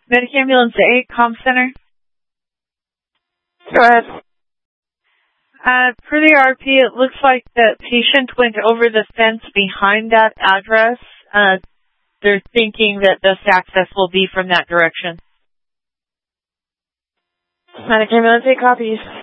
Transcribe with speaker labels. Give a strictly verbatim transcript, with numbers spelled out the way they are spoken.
Speaker 1: Medic Ambulance eight, Comm Center.
Speaker 2: Go ahead.
Speaker 1: Uh, per the R P, it looks like the patient went over the fence behind that address. Uh, they're thinking that this access will be from that direction.
Speaker 2: Medic Ambulance eight copies.